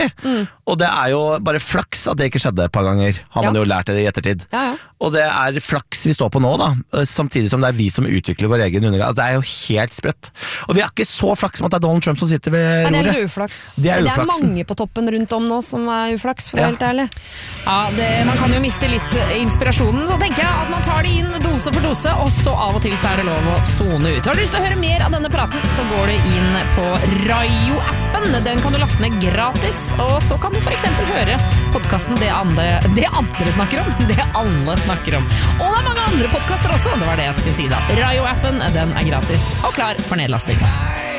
egentlig. Og det jo bare flaks at det ikke skjedde et par ganger, har man jo lært det i ettertid. Og det flaks vi står på nå da, samtidig som det vi som utvikler vår egen undergang. Altså, det jo helt sprøtt. Og vi ikke så flaks med at det Donald Trump som sitter ved roret. Det litt uflaks. Det mange på toppen rundt om nå som uflaks, for å være helt ærlig. Ja, man kan jo miste litt inspirasjonen, så tenker jeg at man tar det inn dose for dose, og så av og til så det lov å zone ut. Har du lyst til å høre mer av denne praten, så går du inn på Rayo-appen. Den kan du laste ned gratis, og så kan du for eksempel høre podcasten Det andre snakker om, det alle snakker om. Og det mange andre podcaster også, det var det jeg skulle si da. Rayo-appen, den gratis og klar for nedlasting.